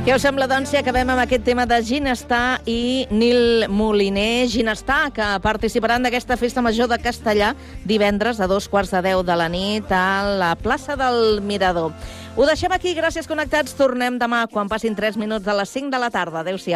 Què us sembla, doncs, si acabem amb aquest tema de Ginestar i Nil Moliner? Ginestar, que participaran d'aquesta festa major de Castellà divendres a 2:15 de la nit a la plaça del Mirador. Ho deixem aquí, gràcies, connectats. Tornem demà quan passin 3 minuts de les 5 de la tarda. Adéu-siau.